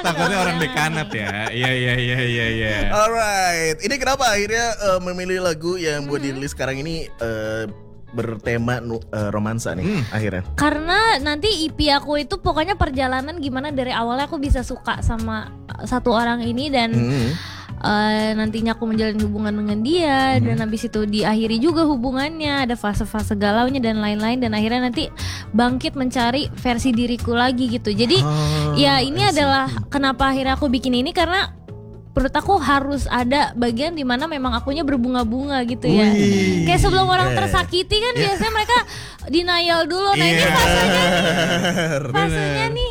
takutnya orang dekanat ya. Iya. Alright, ini kenapa akhirnya memilih lagu yang buat dirilis sekarang ini bertema romansa nih akhirnya? Karena nanti EP aku itu pokoknya perjalanan gimana dari awalnya aku bisa suka sama satu orang ini dan nantinya aku menjalin hubungan dengan dia dan habis itu diakhiri juga hubungannya, ada fase-fase galaunya dan lain-lain dan akhirnya nanti bangkit mencari versi diriku lagi gitu. Jadi ya ini adalah kenapa akhirnya aku bikin ini karena menurut aku harus ada bagian dimana memang akunya berbunga-bunga gitu ya. Kayak sebelum orang tersakiti kan biasanya mereka denial dulu. Nah ini fasenya nih.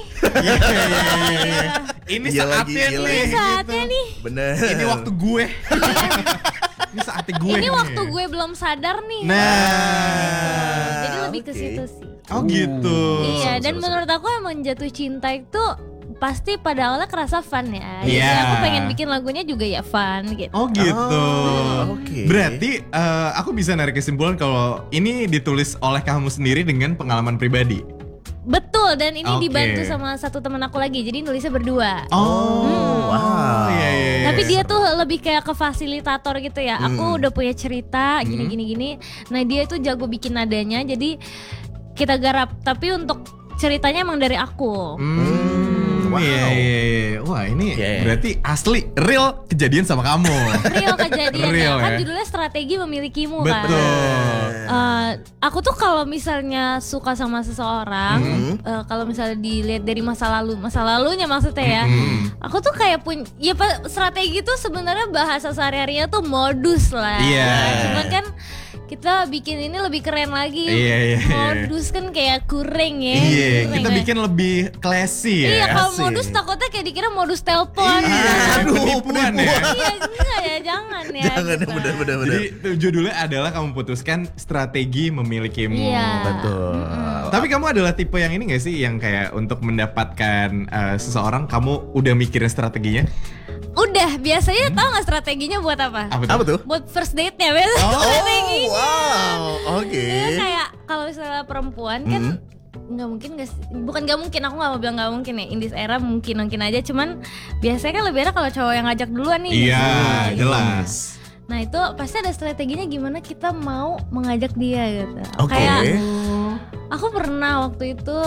Ini saatnya nih. Ini saatnya nih. Bener. Ini waktu gue. Ini saatnya gue. Ini waktu gue belum sadar nih. Nah. Jadi lebih ke situ sih. Oh gitu. Iya, dan menurut aku emang jatuh cinta itu pasti pada awalnya kerasa fun ya. Jadi Iya. aku pengen bikin lagunya juga ya fun gitu. Oh gitu. Oke. Berarti aku bisa narik kesimpulan kalau ini ditulis oleh kamu sendiri dengan pengalaman pribadi. Betul, dan ini Oke. dibantu sama satu teman aku lagi. Jadi nulisnya berdua. Wow. Iya. Tapi dia tuh lebih kayak ke fasilitator gitu ya. Aku udah punya cerita gini. Nah, dia tuh jago bikin nadanya. Jadi kita garap, tapi untuk ceritanya emang dari aku. Wow. Iya. Wah ini berarti asli real kejadian sama kamu. Real kejadian Real, kan ya. judulnya Strategi Memilikimu kan. Betul. Aku tuh kalau misalnya suka sama seseorang, kalau misalnya dilihat dari masa lalunya maksudnya ya, aku tuh kayak punya, ya strategi tuh sebenarnya bahasa sehari-harinya tuh modus lah. Iya. Cuman kan kita bikin ini lebih keren lagi. Iya. Modus kan kayak kurang ya. Iya, Kurang kita ya. bikin lebih classy ya. Iya, kalau Asik. modus takutnya kayak dikira modus telepon. Penipuan ya. Iya, enggak ya, jangan ya. Jangan, gitu. bener. Jadi judulnya adalah kamu putuskan Strategi Memilikimu. Iya. Betul. Tapi kamu adalah tipe yang ini gak sih, yang kayak untuk mendapatkan seseorang kamu udah mikirin strateginya? Udah, biasanya tahu nggak strateginya buat apa? Apa tuh? Buat first date-nya biasanya strateginya. Wow. Oke. Jadi kayak kalau misalnya perempuan kan nggak mungkin bukan nggak mungkin, aku nggak mau bilang nggak mungkin ya, in this era mungkin aja, cuman biasanya kan lebih enak kalau cowok yang ngajak duluan nih. Iya, biasanya. jelas. Nah itu pasti ada strateginya gimana kita mau mengajak dia gitu. Oke. Kayak aku pernah waktu itu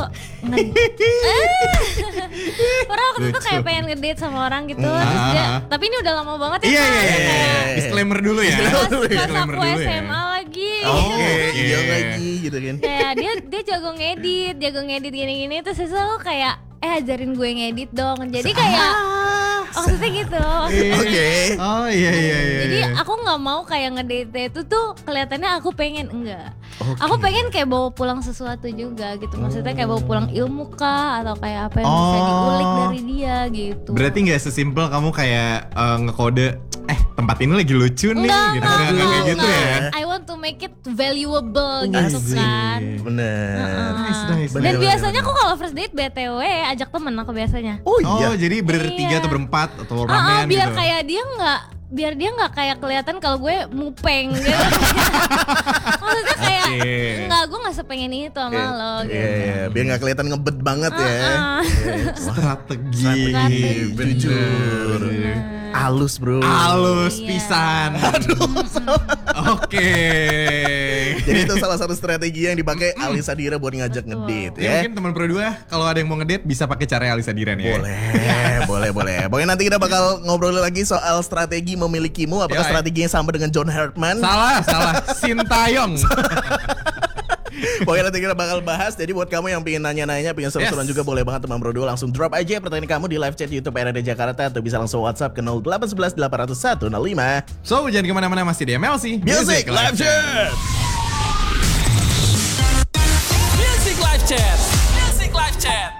kayak pengen ngedate sama orang gitu, terus dia, tapi ini udah lama banget ya. Iya. Kayak Disclaimer dulu ya. pas Disclaimer aku dulu ya. SMA lagi. Oke, iya lagi gitu kan. Kayak dia jago ngedit gini-gini, terus aku kayak ajarin gue ngedit dong. Jadi kayak maksudnya gitu. Oke. Oh iya. Jadi aku nggak mau kayak ngedate itu tuh kelihatannya aku pengen, enggak. Oke. Aku pengen kayak bawa pulang sesuatu juga gitu. Maksudnya kayak bawa pulang ilmu kah atau kayak apa yang bisa diulik dari dia gitu. Berarti nggak sesimpel kamu kayak ngekode tempat ini lagi lucu nih gitu. Nggak kayak gitu ya. I want to make it valuable gitu kan. Bener. Nice. Dan biasanya aku kalau first date BTW ajak temen aku biasanya. Oh iya. Oh jadi bertiga Iya. atau berempat atau ramean Biar gitu. kayak biar dia nggak kayak kelihatan kalau gue mupeng gitu. Maksudnya kayak enggak, gue nggak sepengen itu sama lo gitu. Iya, biar nggak kelihatan ngebet banget ya. Strategi. Jujur. Alus bro. Halus Iya. pisan. Oke. Jadi itu salah satu strategi yang dipakai Alisa Dira buat ngajak ngedate Ya, ya. mungkin teman Pro 2 kalau ada yang mau ngedate bisa pakai cara Alisa Diran ya. Boleh. Pokoknya nanti kita bakal ngobrol lagi soal strategi memilikimu. Apakah Yoi. strateginya sama dengan John Hartman? Salah. Sintayong. Pokoknya nanti kita bakal bahas. Jadi buat kamu yang pengen nanya-nanya, pengen seru-seruan Yes. juga, boleh banget teman Bro 2 langsung drop aja pertanyaan kamu di live chat YouTube RRD Jakarta, atau bisa langsung WhatsApp ke 0811 801 105. So jangan kemana-mana, masih di MLC Music Live Chat. Music Live Chat.